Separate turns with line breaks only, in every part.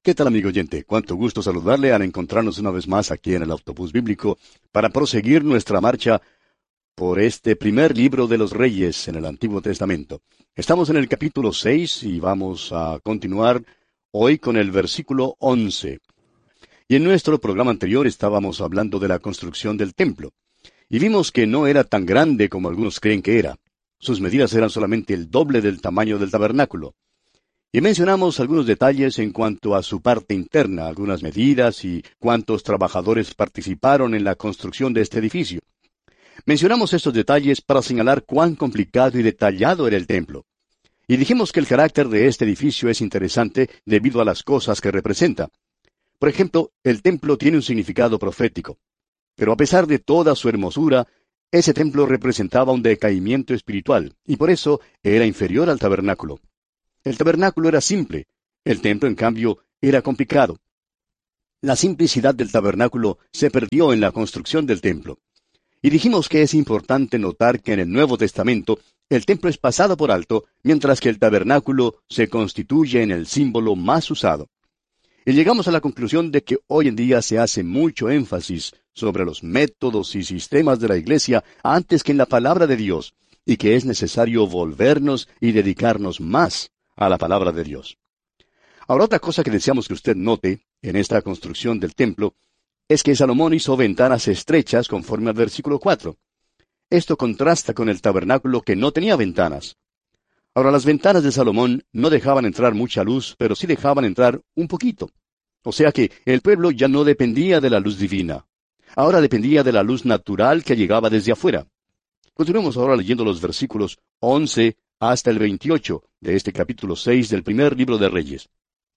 ¿Qué tal, amigo oyente? Cuánto gusto saludarle al encontrarnos una vez más aquí en el Autobús Bíblico para proseguir nuestra marcha por este primer libro de los Reyes en el Antiguo Testamento. Estamos en el capítulo 6 y vamos a continuar hoy con el versículo 11. Y en nuestro programa anterior estábamos hablando de la construcción del templo. Y vimos que no era tan grande como algunos creen que era. Sus medidas eran solamente el doble del tamaño del tabernáculo. Y mencionamos algunos detalles en cuanto a su parte interna, algunas medidas y cuántos trabajadores participaron en la construcción de este edificio. Mencionamos estos detalles para señalar cuán complicado y detallado era el templo. Y dijimos que el carácter de este edificio es interesante debido a las cosas que representa. Por ejemplo, el templo tiene un significado profético. Pero a pesar de toda su hermosura, ese templo representaba un decaimiento espiritual, y por eso era inferior al tabernáculo. El tabernáculo era simple, el templo, en cambio, era complicado. La simplicidad del tabernáculo se perdió en la construcción del templo. Y dijimos que es importante notar que en el Nuevo Testamento el templo es pasado por alto, mientras que el tabernáculo se constituye en el símbolo más usado. Y llegamos a la conclusión de que hoy en día se hace mucho énfasis sobre los métodos y sistemas de la Iglesia antes que en la palabra de Dios, y que es necesario volvernos y dedicarnos más a la palabra de Dios. Ahora, otra cosa que deseamos que usted note en esta construcción del templo es que Salomón hizo ventanas estrechas conforme al versículo 4. Esto contrasta con el tabernáculo que no tenía ventanas. Ahora, las ventanas de Salomón no dejaban entrar mucha luz, pero sí dejaban entrar un poquito. O sea que el pueblo ya no dependía de la luz divina. Ahora dependía de la luz natural que llegaba desde afuera. Continuemos ahora leyendo los versículos 11 hasta el 28 de este capítulo 6 del primer libro de Reyes.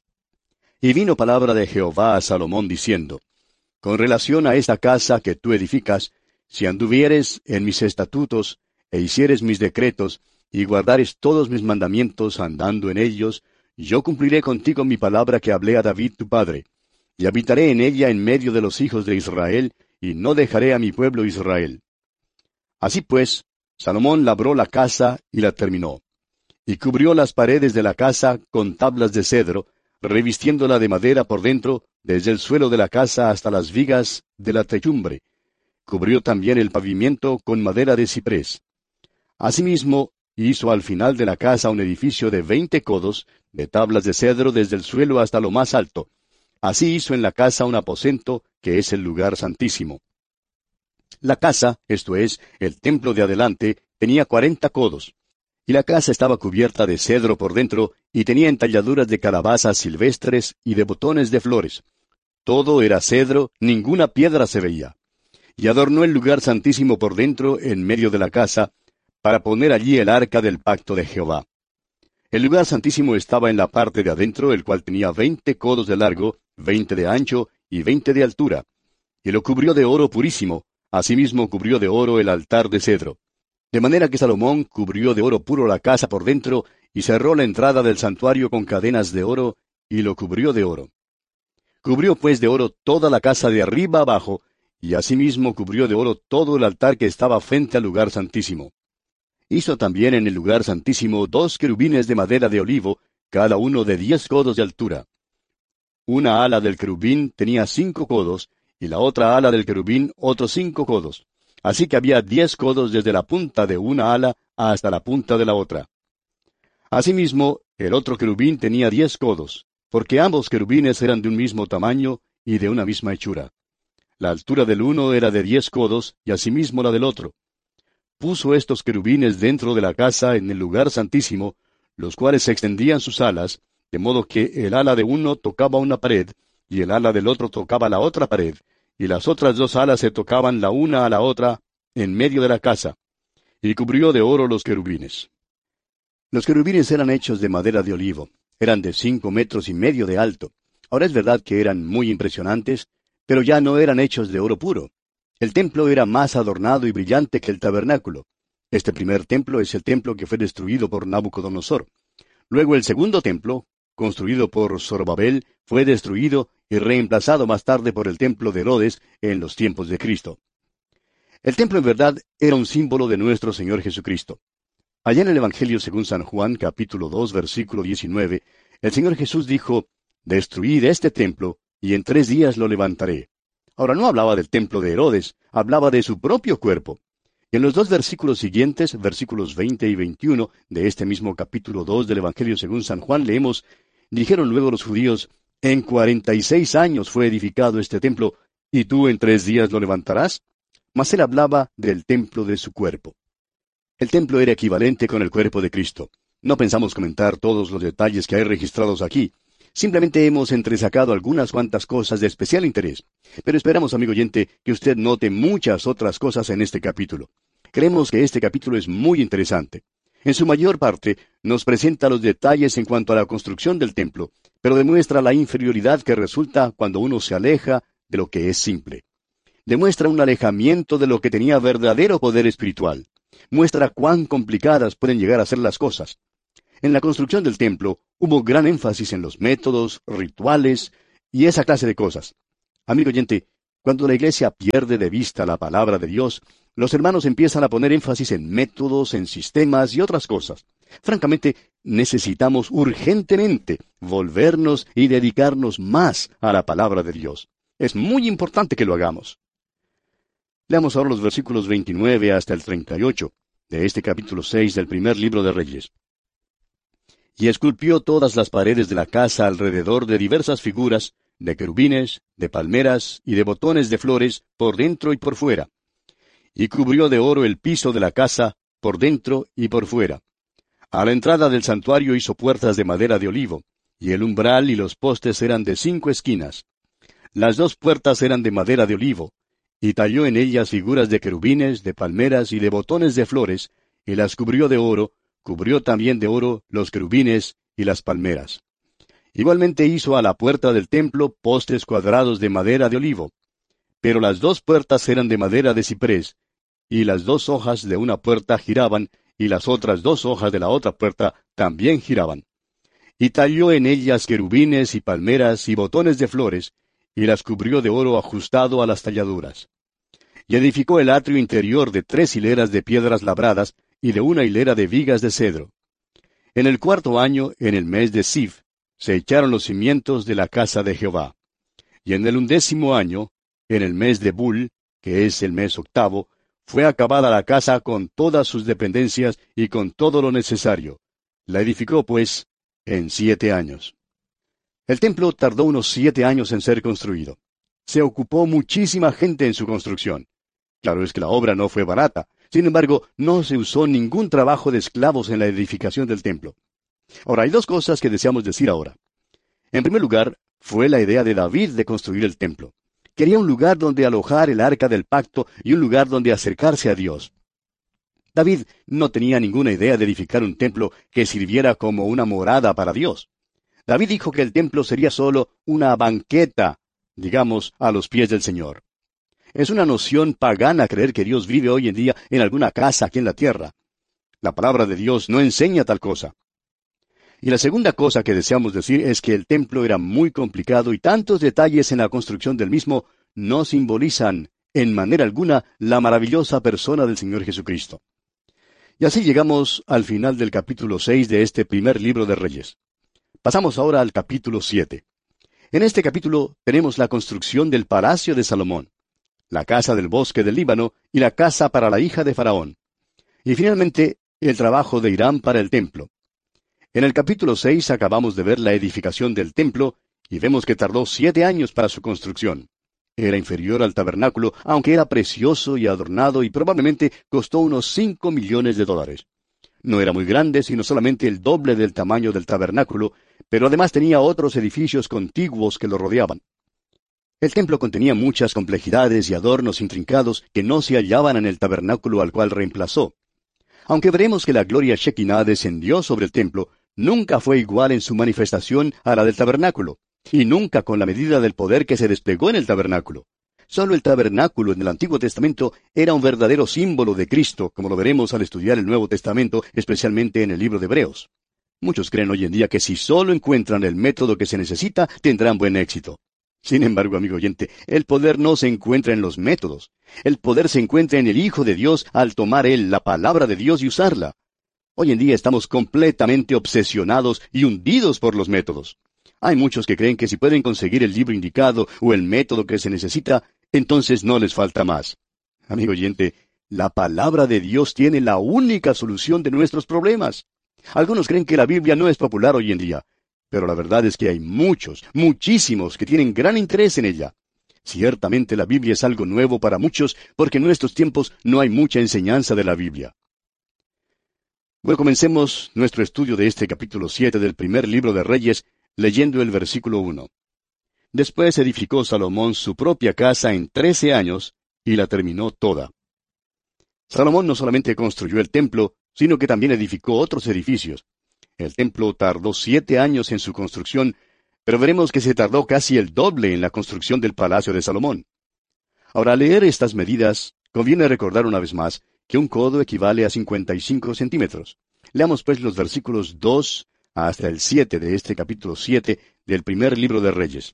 Y vino palabra de Jehová a Salomón diciendo: Con relación a esta casa que tú edificas, si anduvieres en mis estatutos, e hicieres mis decretos, y guardares todos mis mandamientos andando en ellos, yo cumpliré contigo mi palabra que hablé a David tu padre, y habitaré en ella en medio de los hijos de Israel, y no dejaré a mi pueblo Israel. Así pues, Salomón labró la casa y la terminó, y cubrió las paredes de la casa con tablas de cedro, revistiéndola de madera por dentro, desde el suelo de la casa hasta las vigas de la techumbre. Cubrió también el pavimento con madera de ciprés. Asimismo, hizo al final de la casa un edificio de 20 codos, de tablas de cedro desde el suelo hasta lo más alto. Así hizo en la casa un aposento, que es el lugar santísimo. La casa, esto es, el templo de adelante, tenía 40 codos. Y la casa estaba cubierta de cedro por dentro, y tenía entalladuras de calabazas silvestres y de botones de flores. Todo era cedro, ninguna piedra se veía. Y adornó el lugar santísimo por dentro, en medio de la casa, para poner allí el arca del pacto de Jehová. El lugar santísimo estaba en la parte de adentro, el cual tenía 20 codos de largo, 20 de ancho y 20 de altura. Y lo cubrió de oro purísimo, asimismo cubrió de oro el altar de cedro. De manera que Salomón cubrió de oro puro la casa por dentro, y cerró la entrada del santuario con cadenas de oro, y lo cubrió de oro. Cubrió pues de oro toda la casa de arriba abajo, y asimismo cubrió de oro todo el altar que estaba frente al lugar santísimo. Hizo también en el lugar santísimo 2 querubines de madera de olivo, cada uno de 10 codos de altura. Una ala del querubín tenía 5 codos, y la otra ala del querubín otros 5 codos. Así que había 10 codos desde la punta de una ala hasta la punta de la otra. Asimismo, el otro querubín tenía 10 codos, porque ambos querubines eran de un mismo tamaño y de una misma hechura. La altura del uno era de 10 codos, y asimismo la del otro. Puso estos querubines dentro de la casa en el lugar santísimo, los cuales extendían sus alas, de modo que el ala de uno tocaba una pared, y el ala del otro tocaba la otra pared, y las otras 2 alas se tocaban la una a la otra en medio de la casa, y cubrió de oro los querubines. Los querubines eran hechos de madera de olivo, eran de 5,5 metros de alto. Ahora es verdad que eran muy impresionantes, pero ya no eran hechos de oro puro. El templo era más adornado y brillante que el tabernáculo. Este primer templo es el templo que fue destruido por Nabucodonosor. Luego el segundo templo, construido por Zorobabel, fue destruido y reemplazado más tarde por el templo de Herodes en los tiempos de Cristo. El templo en verdad era un símbolo de nuestro Señor Jesucristo. Allá en el Evangelio según San Juan, capítulo 2, versículo 19, el Señor Jesús dijo: destruid este templo, y en 3 días lo levantaré. Ahora no hablaba del templo de Herodes, hablaba de su propio cuerpo. Y en los 2 versículos siguientes, versículos 20 y 21 de este mismo capítulo 2 del Evangelio según San Juan, leemos: dijeron luego los judíos: en 46 años fue edificado este templo, ¿y tú en 3 días lo levantarás? Mas él hablaba del templo de su cuerpo. El templo era equivalente con el cuerpo de Cristo. No pensamos comentar todos los detalles que hay registrados aquí. Simplemente hemos entresacado algunas cuantas cosas de especial interés. Pero esperamos, amigo oyente, que usted note muchas otras cosas en este capítulo. Creemos que este capítulo es muy interesante. En su mayor parte, nos presenta los detalles en cuanto a la construcción del templo, pero demuestra la inferioridad que resulta cuando uno se aleja de lo que es simple. Demuestra un alejamiento de lo que tenía verdadero poder espiritual. Muestra cuán complicadas pueden llegar a ser las cosas. En la construcción del templo hubo gran énfasis en los métodos, rituales y esa clase de cosas. Amigo oyente, cuando la iglesia pierde de vista la palabra de Dios, los hermanos empiezan a poner énfasis en métodos, en sistemas y otras cosas. Francamente, necesitamos urgentemente volvernos y dedicarnos más a la palabra de Dios. Es muy importante que lo hagamos. Leamos ahora los versículos 29 hasta el 38 de este capítulo 6 del primer libro de Reyes. Y esculpió todas las paredes de la casa alrededor de diversas figuras, de querubines, de palmeras y de botones de flores, por dentro y por fuera. Y cubrió de oro el piso de la casa, por dentro y por fuera. A la entrada del santuario hizo puertas de madera de olivo, y el umbral y los postes eran de 5 esquinas. Las 2 puertas eran de madera de olivo, y talló en ellas figuras de querubines, de palmeras y de botones de flores, y las cubrió de oro. Cubrió también de oro los querubines y las palmeras. Igualmente hizo a la puerta del templo postes cuadrados de madera de olivo. Pero las 2 puertas eran de madera de ciprés, y las 2 hojas de una puerta giraban, y las otras 2 hojas de la otra puerta también giraban. Y talló en ellas querubines y palmeras y botones de flores, y las cubrió de oro ajustado a las talladuras. Y edificó el atrio interior de 3 hileras de piedras labradas, y de 1 hilera de vigas de cedro. En el 4º año, en el mes de Sif, se echaron los cimientos de la casa de Jehová. Y en el 11º año, en el mes de Bul, que es el mes 8º, fue acabada la casa con todas sus dependencias y con todo lo necesario. La edificó, pues, en 7 años. El templo tardó unos 7 años en ser construido. Se ocupó muchísima gente en su construcción. Claro es que la obra no fue barata. Sin embargo, no se usó ningún trabajo de esclavos en la edificación del templo. Ahora, hay 2 cosas que deseamos decir ahora. En primer lugar, fue la idea de David de construir el templo. Quería un lugar donde alojar el arca del pacto y un lugar donde acercarse a Dios. David no tenía ninguna idea de edificar un templo que sirviera como una morada para Dios. David dijo que el templo sería solo una banqueta, digamos, a los pies del Señor. Es una noción pagana creer que Dios vive hoy en día en alguna casa aquí en la tierra. La palabra de Dios no enseña tal cosa. Y la segunda cosa que deseamos decir es que el templo era muy complicado y tantos detalles en la construcción del mismo no simbolizan, en manera alguna, la maravillosa persona del Señor Jesucristo. Y así llegamos al final del capítulo 6 de este primer libro de Reyes. Pasamos ahora al capítulo 7. En este capítulo tenemos la construcción del palacio de Salomón, la casa del bosque del Líbano y la casa para la hija de Faraón. Y finalmente, el trabajo de Hiram para el templo. En el capítulo 6 acabamos de ver la edificación del templo y vemos que tardó 7 años para su construcción. Era inferior al tabernáculo, aunque era precioso y adornado y probablemente costó unos $5 millones. No era muy grande, sino solamente el doble del tamaño del tabernáculo, pero además tenía otros edificios contiguos que lo rodeaban. El templo contenía muchas complejidades y adornos intrincados que no se hallaban en el tabernáculo al cual reemplazó. Aunque veremos que la gloria Shekinah descendió sobre el templo, nunca fue igual en su manifestación a la del tabernáculo, y nunca con la medida del poder que se desplegó en el tabernáculo. Solo el tabernáculo en el Antiguo Testamento era un verdadero símbolo de Cristo, como lo veremos al estudiar el Nuevo Testamento, especialmente en el libro de Hebreos. Muchos creen hoy en día que si solo encuentran el método que se necesita, tendrán buen éxito. Sin embargo, amigo oyente, el poder no se encuentra en los métodos. El poder se encuentra en el Hijo de Dios al tomar Él la palabra de Dios y usarla. Hoy en día estamos completamente obsesionados y hundidos por los métodos. Hay muchos que creen que si pueden conseguir el libro indicado o el método que se necesita, entonces no les falta más. Amigo oyente, la palabra de Dios tiene la única solución de nuestros problemas. Algunos creen que la Biblia no es popular hoy en día, pero la verdad es que hay muchos, muchísimos que tienen gran interés en ella. Ciertamente la Biblia es algo nuevo para muchos, porque en nuestros tiempos no hay mucha enseñanza de la Biblia. Bueno, comencemos nuestro estudio de este capítulo 7 del primer libro de Reyes, leyendo el versículo 1. Después edificó Salomón su propia casa en 13 años, y la terminó toda. Salomón no solamente construyó el templo, sino que también edificó otros edificios. El templo tardó 7 años en su construcción, pero veremos que se tardó casi el doble en la construcción del palacio de Salomón. Ahora, al leer estas medidas, conviene recordar una vez más que un codo equivale a 55 centímetros. Leamos pues los versículos 2 hasta el 7 de este capítulo 7 del primer libro de Reyes.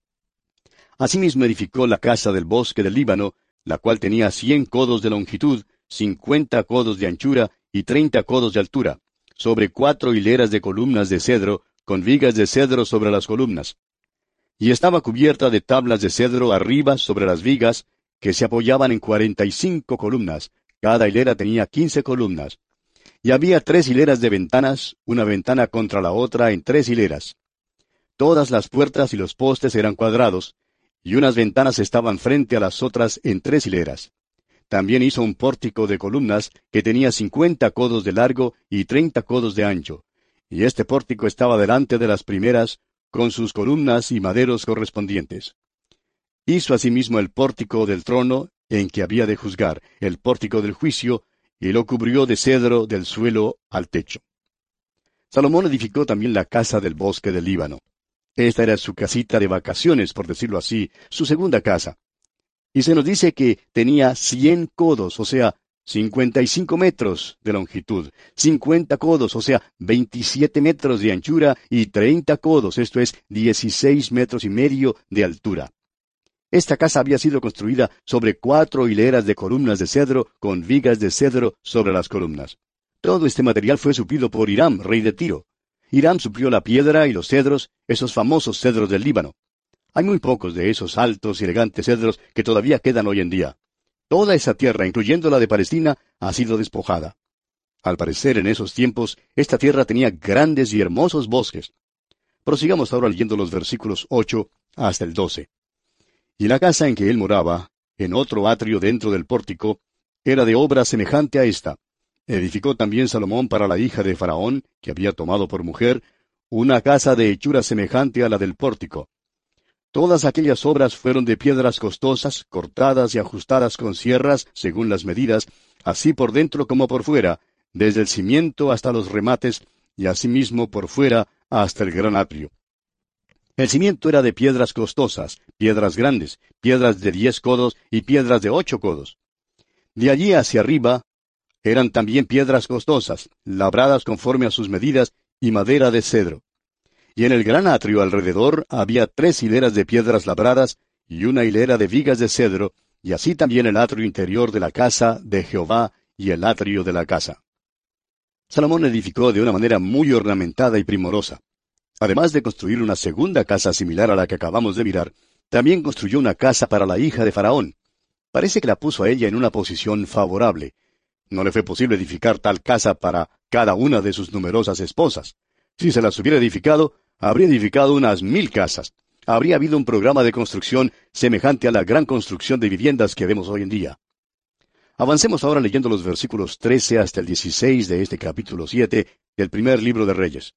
Asimismo edificó la casa del bosque del Líbano, la cual tenía 100 codos de longitud, 50 codos de anchura y 30 codos de altura, sobre 4 hileras de columnas de cedro, con vigas de cedro sobre las columnas. Y estaba cubierta de tablas de cedro arriba sobre las vigas, que se apoyaban en 45 columnas, cada hilera tenía 15 columnas. Y había 3 hileras de ventanas, una ventana contra la otra en 3 hileras. Todas las puertas y los postes eran cuadrados, y unas ventanas estaban frente a las otras en 3 hileras. También hizo un pórtico de columnas que tenía 50 codos de largo y 30 codos de ancho, y este pórtico estaba delante de las primeras, con sus columnas y maderos correspondientes. Hizo asimismo el pórtico del trono en que había de juzgar, el pórtico del juicio, y lo cubrió de cedro del suelo al techo. Salomón edificó también la casa del bosque del Líbano. Esta era su casita de vacaciones, por decirlo así, su segunda casa. Y se nos dice que tenía 100 codos, o sea, 55 metros de longitud, 50 codos, o sea, 27 metros de anchura, y 30 codos, esto es, 16 metros y medio de altura. Esta casa había sido construida sobre 4 hileras de columnas de cedro, con vigas de cedro sobre las columnas. Todo este material fue suplido por Hiram, rey de Tiro. Hiram suplió la piedra y los cedros, esos famosos cedros del Líbano. Hay muy pocos de esos altos y elegantes cedros que todavía quedan hoy en día. Toda esa tierra, incluyendo la de Palestina, ha sido despojada. Al parecer, en esos tiempos, esta tierra tenía grandes y hermosos bosques. Prosigamos ahora leyendo los versículos 8 hasta el 12. Y la casa en que él moraba, en otro atrio dentro del pórtico, era de obra semejante a esta. Edificó también Salomón para la hija de Faraón, que había tomado por mujer, una casa de hechura semejante a la del pórtico. Todas aquellas obras fueron de piedras costosas, cortadas y ajustadas con sierras, según las medidas, así por dentro como por fuera, desde el cimiento hasta los remates, y asimismo por fuera hasta el gran atrio. El cimiento era de piedras costosas, piedras grandes, piedras de 10 codos y piedras de 8 codos. De allí hacia arriba eran también piedras costosas, labradas conforme a sus medidas, y madera de cedro. Y en el gran atrio alrededor había 3 hileras de piedras labradas, y una hilera de vigas de cedro, y así también el atrio interior de la casa de Jehová y el atrio de la casa. Salomón edificó de una manera muy ornamentada y primorosa. Además de construir una segunda casa similar a la que acabamos de mirar, también construyó una casa para la hija de Faraón. Parece que la puso a ella en una posición favorable. No le fue posible edificar tal casa para cada una de sus numerosas esposas. Si se las hubiera edificado, habría edificado unas 1000 casas. Habría habido un programa de construcción semejante a la gran construcción de viviendas que vemos hoy en día. Avancemos ahora leyendo los versículos 13 hasta el 16 de este capítulo 7 del primer libro de Reyes.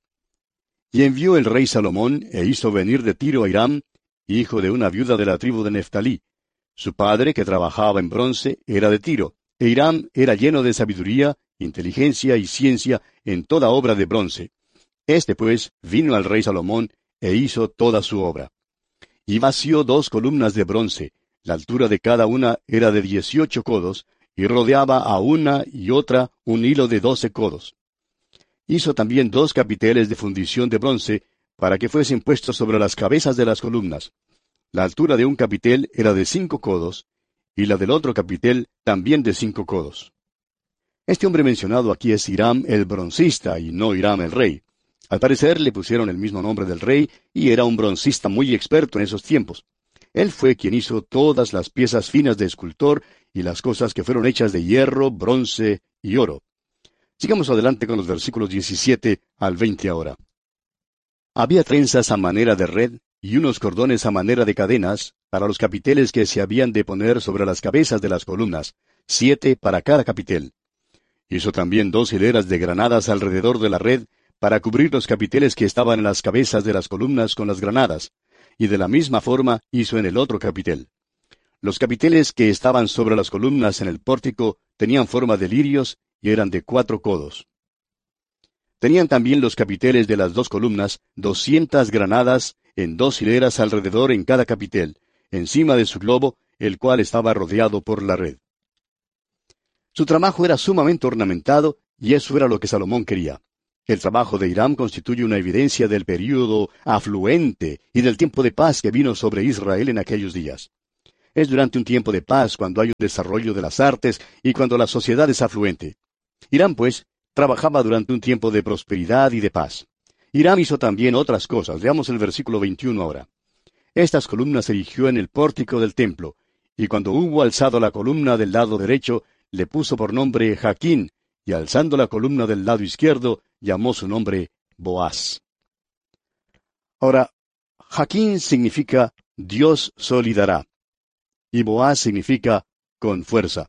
Y envió el rey Salomón, e hizo venir de Tiro a Hiram, hijo de una viuda de la tribu de Neftalí. Su padre, que trabajaba en bronce, era de Tiro, e Hiram era lleno de sabiduría, inteligencia y ciencia en toda obra de bronce. Este, pues, vino al rey Salomón, e hizo toda su obra. Y vació 2 columnas de bronce, la altura de cada una era de 18 codos, y rodeaba a una y otra un hilo de 12 codos. Hizo también 2 capiteles de fundición de bronce, para que fuesen puestos sobre las cabezas de las columnas. La altura de un capitel era de 5 codos, y la del otro capitel también de 5 codos. Este hombre mencionado aquí es Hiram el broncista, y no Hiram el rey. Al parecer le pusieron el mismo nombre del rey y era un broncista muy experto en esos tiempos. Él fue quien hizo todas las piezas finas de escultor y las cosas que fueron hechas de hierro, bronce y oro. Sigamos adelante con los versículos 17 al 20 ahora. Había trenzas a manera de red y unos cordones a manera de cadenas para los capiteles que se habían de poner sobre las cabezas de las columnas, 7 para cada capitel. Hizo también 2 hileras de granadas alrededor de la red para cubrir los capiteles que estaban en las cabezas de las columnas con las granadas, y de la misma forma hizo en el otro capitel. Los capiteles que estaban sobre las columnas en el pórtico tenían forma de lirios y eran de 4 codos. Tenían también los capiteles de las 2 columnas 200 granadas en 2 hileras alrededor en cada capitel, encima de su globo, el cual estaba rodeado por la red. Su trabajo era sumamente ornamentado, y eso era lo que Salomón quería. El trabajo de Hiram constituye una evidencia del período afluente y del tiempo de paz que vino sobre Israel en aquellos días. Es durante un tiempo de paz cuando hay un desarrollo de las artes y cuando la sociedad es afluente. Hiram, pues, trabajaba durante un tiempo de prosperidad y de paz. Hiram hizo también otras cosas. Veamos el versículo 21 ahora. Estas columnas se erigió en el pórtico del templo, y cuando hubo alzado la columna del lado derecho, le puso por nombre Jaquín, y alzando la columna del lado izquierdo, llamó su nombre Boaz. Ahora, Jaquín significa Dios solidará, y Boaz significa con fuerza.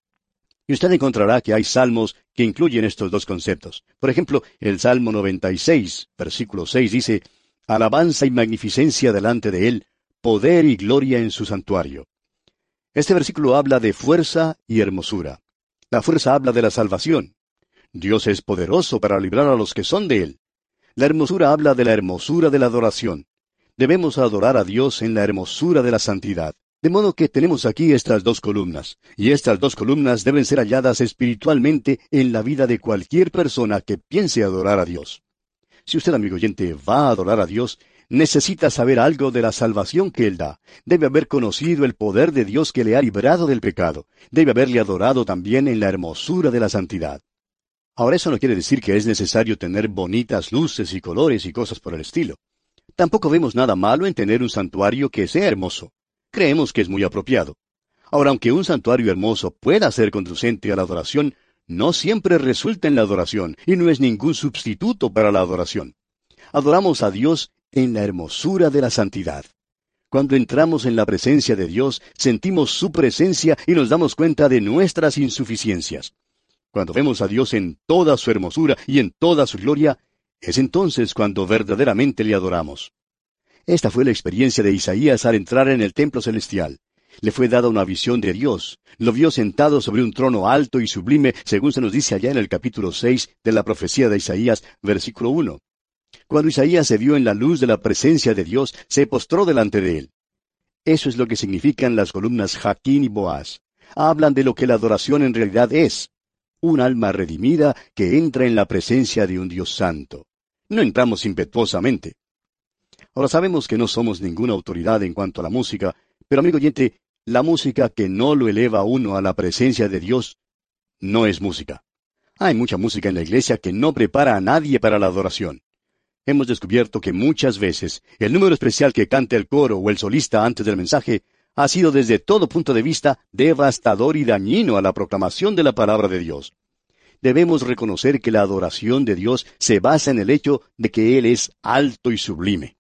Y usted encontrará que hay salmos que incluyen estos dos conceptos. Por ejemplo, el Salmo 96, versículo 6 dice, alabanza y magnificencia delante de él, poder y gloria en su santuario. Este versículo habla de fuerza y hermosura. La fuerza habla de la salvación. Dios es poderoso para librar a los que son de él. La hermosura habla de la hermosura de la adoración. Debemos adorar a Dios en la hermosura de la santidad. De modo que tenemos aquí estas 2 columnas, y estas 2 columnas deben ser halladas espiritualmente en la vida de cualquier persona que piense adorar a Dios. Si usted, amigo oyente, va a adorar a Dios, necesita saber algo de la salvación que Él da. Debe haber conocido el poder de Dios que le ha librado del pecado. Debe haberle adorado también en la hermosura de la santidad. Ahora, eso no quiere decir que es necesario tener bonitas luces y colores y cosas por el estilo. Tampoco vemos nada malo en tener un santuario que sea hermoso. Creemos que es muy apropiado. Ahora, aunque un santuario hermoso pueda ser conducente a la adoración, no siempre resulta en la adoración, y no es ningún sustituto para la adoración. Adoramos a Dios en la hermosura de la santidad. Cuando entramos en la presencia de Dios, sentimos su presencia y nos damos cuenta de nuestras insuficiencias. Cuando vemos a Dios en toda su hermosura y en toda su gloria, es entonces cuando verdaderamente le adoramos. Esta fue la experiencia de Isaías al entrar en el templo celestial. Le fue dada una visión de Dios. Lo vio sentado sobre un trono alto y sublime, según se nos dice allá en el capítulo 6 de la profecía de Isaías, versículo 1. Cuando Isaías se vio en la luz de la presencia de Dios, se postró delante de él. Eso es lo que significan las columnas Jaquín y Boaz. Hablan de lo que la adoración en realidad es. Un alma redimida que entra en la presencia de un Dios santo. No entramos impetuosamente. Ahora sabemos que no somos ninguna autoridad en cuanto a la música, pero amigo oyente, la música que no lo eleva a uno a la presencia de Dios no es música. Hay mucha música en la iglesia que no prepara a nadie para la adoración. Hemos descubierto que muchas veces el número especial que canta el coro o el solista antes del mensaje ha sido desde todo punto de vista devastador y dañino a la proclamación de la palabra de Dios. Debemos reconocer que la adoración de Dios se basa en el hecho de que Él es alto y sublime.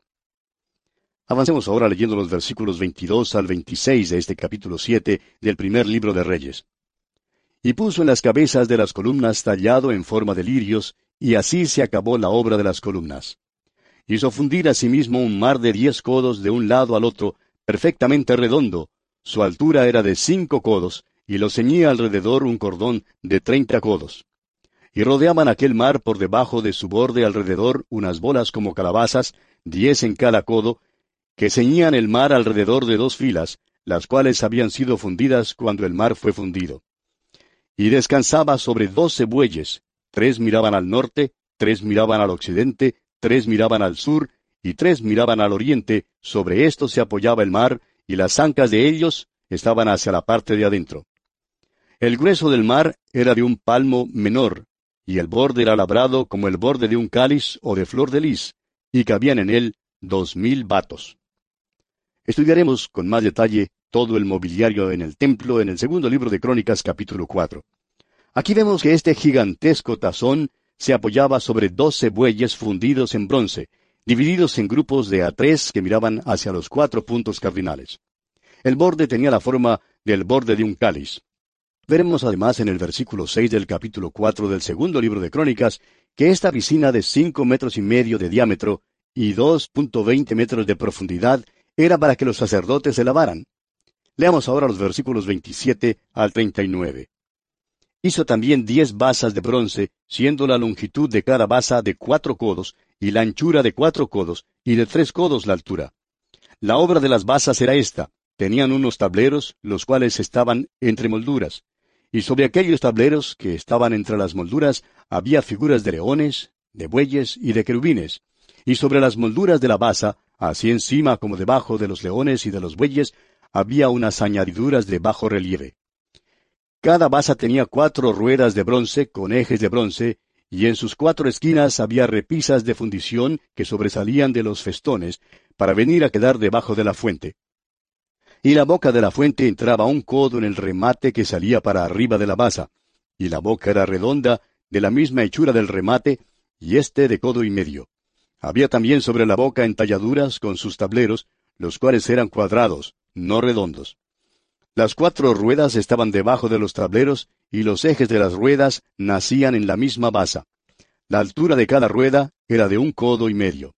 Avancemos ahora leyendo los versículos 22 al 26 de este capítulo 7 del primer libro de Reyes. Y puso en las cabezas de las columnas tallado en forma de lirios, y así se acabó la obra de las columnas. Hizo fundir asimismo un mar de 10 codos de un lado al otro, perfectamente redondo. Su altura era de 5 codos, y lo ceñía alrededor un cordón de 30 codos. Y rodeaban aquel mar por debajo de su borde alrededor unas bolas como calabazas, 10 en cada codo, que ceñían el mar alrededor de 2 filas, las cuales habían sido fundidas cuando el mar fue fundido. Y descansaba sobre 12 bueyes, 3 miraban al norte, 3 miraban al occidente, 3 miraban al sur, y 3 miraban al oriente. Sobre esto se apoyaba el mar, y las ancas de ellos estaban hacia la parte de adentro. El grueso del mar era de un palmo menor, y el borde era labrado como el borde de un cáliz o de flor de lis, y cabían en él 2000 batos. Estudiaremos con más detalle todo el mobiliario en el templo en el segundo libro de Crónicas, capítulo 4. Aquí vemos que este gigantesco tazón se apoyaba sobre 12 bueyes fundidos en bronce, divididos en grupos de A3 que miraban hacia los 4 puntos cardinales. El borde tenía la forma del borde de un cáliz. Veremos además en el versículo 6 del capítulo 4 del segundo libro de Crónicas que esta piscina de 5,5 metros de diámetro y 2,20 metros de profundidad era para que los sacerdotes se lavaran. Leamos ahora los versículos 27 al 39. Hizo también 10 basas de bronce, siendo la longitud de cada basa de 4 codos, y la anchura de 4 codos, y de 3 codos la altura. La obra de las basas era esta: tenían unos tableros, los cuales estaban entre molduras. Y sobre aquellos tableros que estaban entre las molduras había figuras de leones, de bueyes y de querubines. Y sobre las molduras de la basa, así encima como debajo de los leones y de los bueyes, había unas añadiduras de bajo relieve. Cada basa tenía 4 ruedas de bronce con ejes de bronce, y en sus 4 esquinas había repisas de fundición que sobresalían de los festones, para venir a quedar debajo de la fuente. Y la boca de la fuente entraba 1 codo en el remate que salía para arriba de la basa, y la boca era redonda, de la misma hechura del remate, y de 1,5 codos. Había también sobre la boca entalladuras con sus tableros, los cuales eran cuadrados, no redondos. Las 4 ruedas estaban debajo de los tableros, y los ejes de las ruedas nacían en la misma basa. La altura de cada rueda era de 1,5 codos.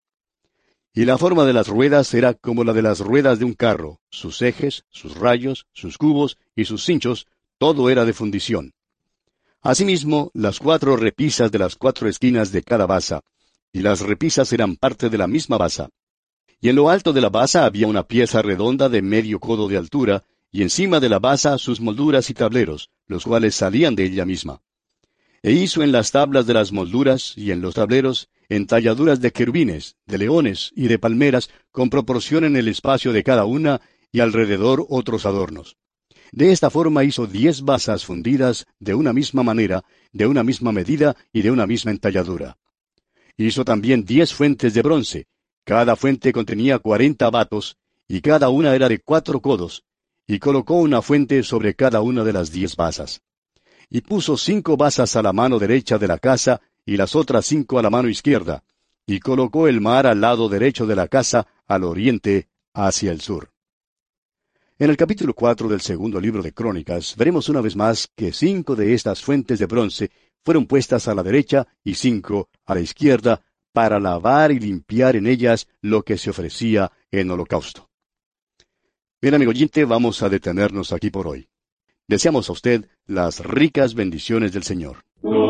Y la forma de las ruedas era como la de las ruedas de un carro: sus ejes, sus rayos, sus cubos y sus cinchos, todo era de fundición. Asimismo, las 4 repisas de las 4 esquinas de cada basa, y las repisas eran parte de la misma basa. Y en lo alto de la basa había una pieza redonda de 1/2 codo de altura, y encima de la basa sus molduras y tableros, los cuales salían de ella misma. E hizo en las tablas de las molduras y en los tableros entalladuras de querubines, de leones y de palmeras, con proporción en el espacio de cada una, y alrededor otros adornos. De esta forma hizo 10 basas fundidas de una misma manera, de una misma medida y de una misma entalladura. Hizo también 10 fuentes de bronce. Cada fuente contenía 40 batos, y cada una era de 4 codos, y colocó una fuente sobre cada una de las 10 basas. Y puso 5 basas a la mano derecha de la casa, y las otras 5 a la mano izquierda, y colocó el mar al lado derecho de la casa, al oriente, hacia el sur. En el capítulo 4 del segundo libro de Crónicas, veremos una vez más que 5 de estas fuentes de bronce fueron puestas a la derecha y 5 a la izquierda, para lavar y limpiar en ellas lo que se ofrecía en holocausto. Bien, amigo oyente, vamos a detenernos aquí por hoy. Deseamos a usted las ricas bendiciones del Señor.